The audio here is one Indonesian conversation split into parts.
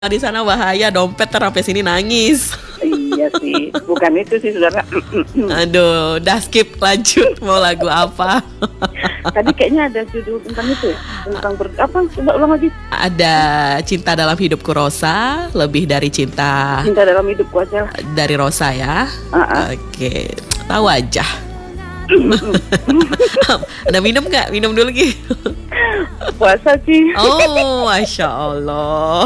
Di sana bahaya, dompet sampai sini nangis. Iya sih, bukan itu sih saudara. Aduh, udah skip, lanjut. Mau lagu apa? Tadi kayaknya ada judul tentang itu ya, tentang apa? Coba ulang lagi. Ada Cinta Dalam Hidupku Rosa, Lebih Dari Cinta. Cinta Dalam Hidupku aja lah. Dari Rosa ya. Oke, tahu aja. Ada minum nggak? Minum dulu Gi. Puasa sih. Oh, Masya Allah.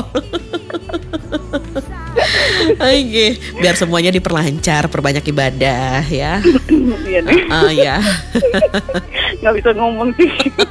Oke, biar semuanya diperlancar, perbanyak ibadah ya. Iya nih. Ya. Nggak bisa ngomong sih.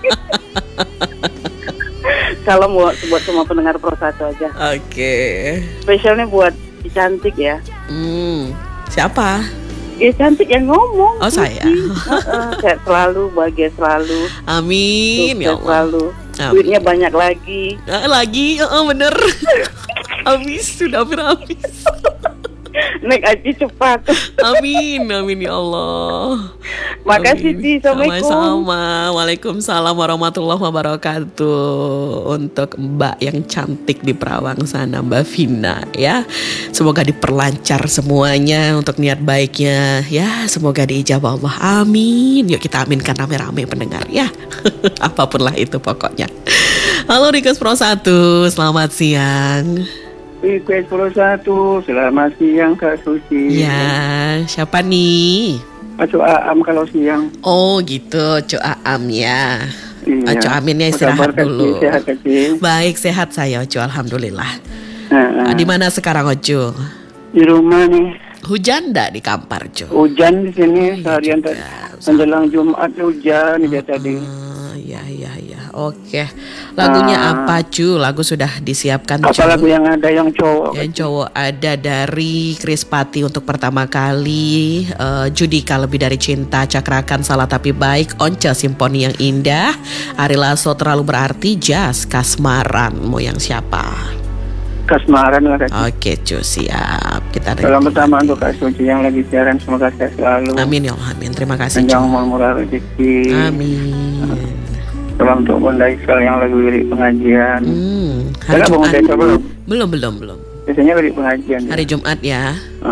Salam buat semua pendengar Pro 1 aja. Oke. Spesialnya buat si cantik ya. Siapa? Ya cantik yang ngomong. Oh saya. Sehat selalu, bahagia selalu. Amin ya Allah. Selalu. Duitnya banyak lagi. Lagi, bener. Habis, sudah hampir habis. Naik haji cepat. Amin ya Allah. Makasih Ci, Assalamualaikum. Sama-sama. Waalaikumsalam warahmatullahi wabarakatuh. Untuk Mbak yang cantik di Perawang sana, Mbak Vina ya. Semoga diperlancar semuanya untuk niat baiknya ya. Semoga diijabah Allah. Amin. Yuk kita aminkan rame-rame pendengar ya. Apapun lah itu pokoknya. Halo Request Pro 1, selamat siang. Request Pro 1, selamat siang Kak Suci. Ya, siapa nih? Pak Aam kalau siang. Oh gitu, Cuk Aam ya. Iya. Cuk Aminnya istirahat dulu. Sehat, baik, sehat saya Ocu, alhamdulillah. Di mana sekarang Ocu? Di rumah nih. Hujan enggak di Kampar, Cu? Hujan di sini seharian menjelang Jumat hujan dia tadi. Iya. Oke. Lagunya apa, Cu? Lagu sudah disiapkan, Cu? Apa lagu yang ada yang cowok? Yang cowok ada dari Chris Patti untuk pertama kali, Judika Lebih Dari Cinta, Cakrakan Salah Tapi Baik, Once Simponi Yang Indah, Ari Lasso Terlalu Berarti, Jazz Kasmaran. Mau yang siapa? Kasmaran lah. Oke, Cu, siap. Kita salam pertama untuk Kak Suci yang lagi siaran, semoga sehat selalu. Amin ya Allah, amin. Terima kasih, Cu. Panjang umur murah rezeki. Amin. Salam untuk Bunda Isal yang lagi lirik pengajian. Hari Jumat belum. Biasanya lirik pengajian. Hari Jumat ya.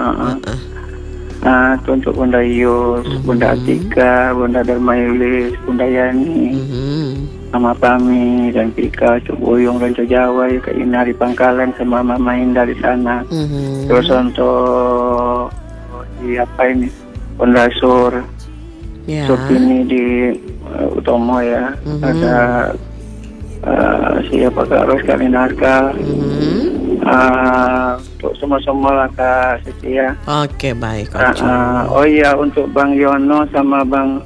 Untuk Bunda Yus, Bunda Atika, Bunda Darmailis, Bunda Yani, Mama Pami dan Pika, Cuk Boyong dan Cuk Jawa, Kak Ina di Pangkalan sama Mama Indah di sana. Terus untuk siapa ini? Bunda Sur. Supini di Utomo ya. Ada siapa Kak Ros Kalinarka. Untuk semua lah Kak Suci ya. Oke, baik. Oh iya, untuk Bang Yono sama Bang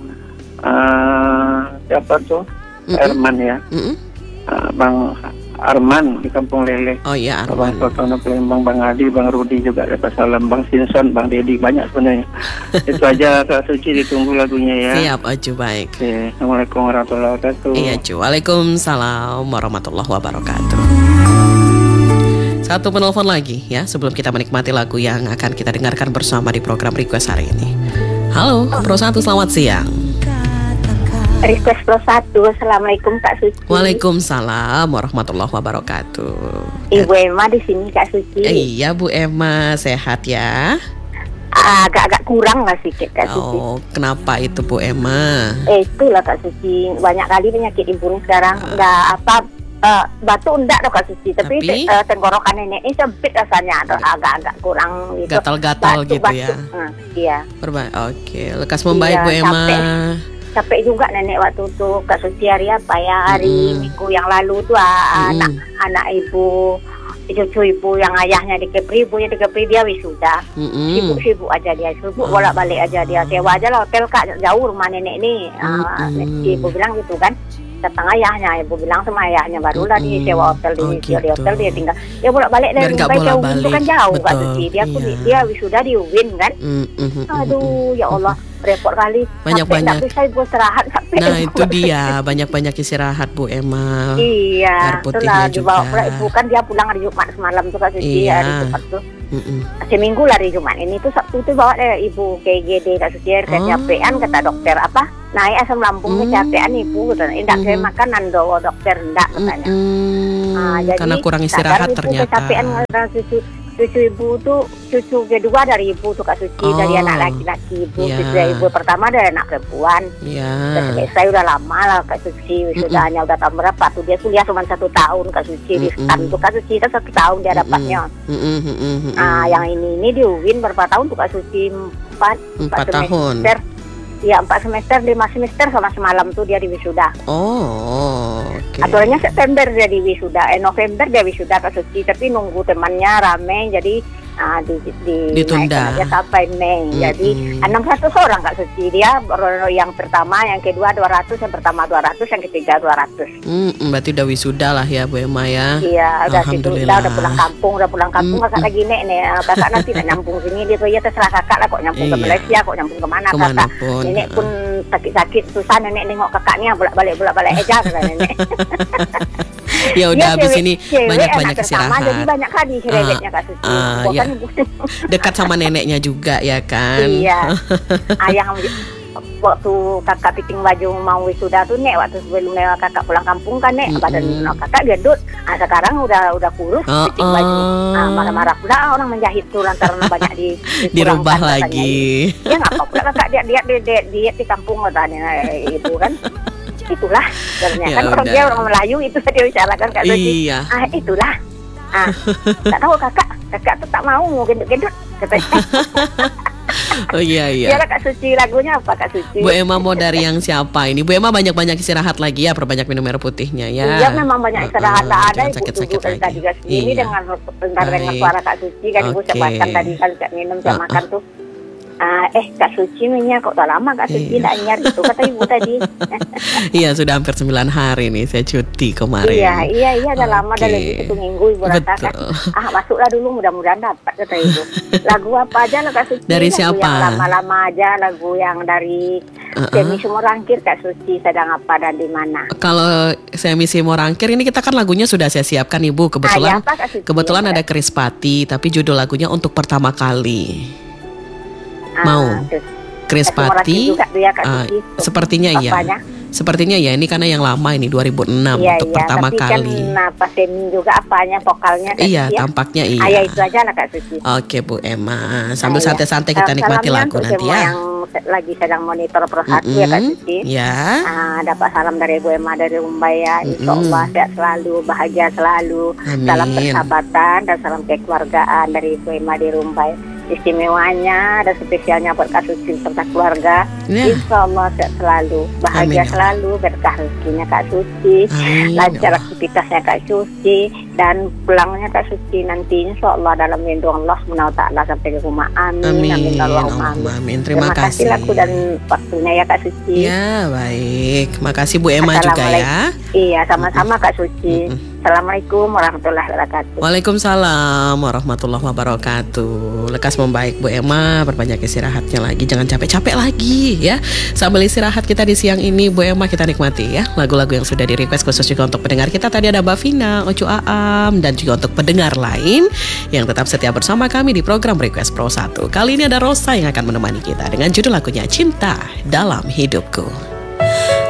siapa tuh? Herman ya. Bang Arman di Kampung Lele. Oh iya, Arman. Bang Totono Palembang, Bang Adi, Bang Rudi juga dapat salam, Bang Sinson, Bang Dedi, banyak sebenarnya. Itu aja Kak Suci, ditunggu lagunya ya. Siap, Ocu, baik. Oke, Assalamualaikum warahmatullahi wabarakatuh. Iya, Cu. Waalaikumsalam warahmatullahi wabarakatuh. Satu penelpon lagi ya, sebelum kita menikmati lagu yang akan kita dengarkan bersama di program Request hari ini. Halo, Pro 1, selamat siang. Request Pro 1, Assalamualaikum Kak Suci. Waalaikumsalam warahmatullahi wabarakatuh. Ibu Emma di sini Kak Suci. Iya Bu Emma, sehat ya? Agak-agak kurang lah sedikit Kak Suci. Oh, kenapa itu Bu Emma? Itulah Kak Suci, banyak kali penyakit ibu sekarang. Batuk enggak dong Kak Suci, tapi tenggorokan nenek ini sempit rasanya, agak-agak kurang gitu. Gatal-gatal gitu ya? Iya. Oke, lekas membaik Bu Emma. Capek juga nenek waktu itu Kak Suci, hari apa ya, hari minggu yang lalu tuh anak ibu, cucu ibu yang ayahnya di Kepri, ibunya di Kepri, dia wisuda. Sibuk aja dia, bolak-balik aja dia, sewa aja lah hotel Kak, jauh rumah nenek nih. Ibu bilang gitu kan, datang ayahnya, ibu bilang sama ayahnya, barulah dia sewa hotel di hotel, dia tinggal, dia bolak-balik dari Mumbai ke UIN itu kan jauh Kak Suci, dia wisuda di UIN kan. Aduh ya Allah, repot kali. Banyak-banyak. Tapi saya istirahat. Nah itu dia, banyak-banyak istirahat Bu Emma. Iya, itulah dibawa pula ibu kan, dia pulang hari Jumat semalam tuh Kak Suci, hari Jumat tuh. Seminggu lah hari Jumat ini tuh, Sabtu tuh bawa ibu ke IGD Kak Suci, kecapean kata dokter apa, naik asam lambung kecapean ibu, enggak saya makanan do dokter enggak katanya. Jadi karena kurang istirahat ibu ternyata. kecapean ngeliat cucu ibu tuh, cucu kedua dari ibu tuh Kak Suci, dari anak laki-laki ibu. Cucu dari ibu pertama dari anak perempuan. Saya udah lama lah Kak Suci, wisudanya udah tahun berapa tuh, dia kuliah cuma 1 tahun Kak Suci di STAN tuh Kak Suci, kan 1 tahun dia dapatnya. Yang ini di UIN berapa tahun tuh Kak Suci? 4 tahun. Iya 4 semester, 5 semester sama semalam tuh dia di wisuda. Okay. Aturannya September dia di wisuda, November dia wisuda Kak Suci, tapi nunggu temannya rame jadi ditunda aja sampai Mei. Jadi 600 orang Kak Suci, dia yang pertama, yang kedua 200, yang pertama 200, yang ketiga 200. Berarti udah wisuda lah ya Bu Emma ya. Iya, udah pulang kampung. Kakak lagi nek kakak nanti nak nyambung sini, dia tuh ya terserah kakak lah, kok nyambung ke Malaysia, kok nyambung kemana kakak. Nenek pun sakit-sakit susah, nenek nengok kakaknya bolak-balik aja kata nenek. Ya udah habis ini banyak istirahat. Jadi banyak kali cerewetnya Kak Suci. Dekat sama neneknya juga ya kan. Iya. Yang waktu kakak fitting baju mau wisuda tuh nek, waktu sebelum kakak pulang kampung kan nek, badan kakak gendut. Sekarang udah kurus, fitting baju. Marah-marah pula orang menjahit tuh lantaran banyak dirubah lagi. Ya nggak apa-apa kakak diet di kampung katanya ibu kan. Itulah sebenarnya kan orang Melayu itu dia bicarakan Kak Suci. Itulah. Tak tahu kakak tuh tak mau gendut katanya. Iya. Ya Kak Suci, lagunya apa Kak Suci? Bu Emma mau dari yang siapa ini? Bu Emma banyak-banyak istirahat lagi ya, perbanyak minum air putihnya ya. Iya memang banyak istirahat, ada ibu sakit-sakit tunggu tadi juga ini dengan suara Kak Suci kan ibu sebutkan tadi kan minum jam makan tuh. Kak Suci minyak kok tak lama Kak Suci tak nyari itu kata ibu tadi. Iya sudah hampir 9 hari nih saya cuti kemarin. Iya udah lama, udah lebih 1 minggu ibu rasakan. Masuklah dulu mudah-mudahan dapat kata ibu. Lagu apa aja lah Kak Suci? Dari lagu siapa? Yang lama-lama aja, lagu yang dari Semi Sumorangkir Kak Suci, sedang apa dan di mana? Kalau Semi Sumorangkir ini kita kan lagunya sudah saya siapkan Ibu. Kebetulan ada Krispati, tapi judul lagunya Untuk Pertama Kali. Mau Krispati sepertinya iya. Sepertinya ya, ini karena yang lama ini 2006 untuk pertama kali. Kan Pak Semi juga apanya vokalnya iya ya? Tampaknya iya. Itu aja lah Kak Suci. Oke Bu Emma, sambil santai-santai kita nikmati lagu nanti ya. Yang lagi sedang monitor Pro 1 ya Kak Suci. Ya. Dapat salam dari Bu Emma dari Rumbai ya. Insyaallah sehat selalu, bahagia selalu. Amin. Salam persahabatan dan salam kekeluargaan dari Bu Emma di Rumbai. Istimewanya dan spesialnya buat Kak Suci serta keluarga. Insyaallah sehat selalu, bahagia selalu, berkah rezekinya Kak Suci, lancar aktivitasnya Kak Suci, dan pulangnya Kak Suci nanti insyaallah dalam lindungan Allah Subhanahu wa taala sampai ke rumah. Amin. Amin. Terima kasih lagu dan waktunya ya Kak Suci. Ya baik, makasih Bu Emma juga ya. Iya sama-sama Kak Suci. Assalamualaikum warahmatullahi wabarakatuh. Waalaikumsalam warahmatullahi wabarakatuh. Lekas membaik Bu Emma, perbanyak istirahatnya lagi, jangan capek-capek lagi ya. Sambil istirahat kita di siang ini Bu Emma, kita nikmati ya lagu-lagu yang sudah di request khusus juga untuk pendengar kita. Tadi ada Mbak Vina, Ocu Aam, dan juga untuk pendengar lain yang tetap setia bersama kami di program Request Pro 1. Kali ini ada Rosa yang akan menemani kita dengan judul lagunya Cinta Dalam Hidupku.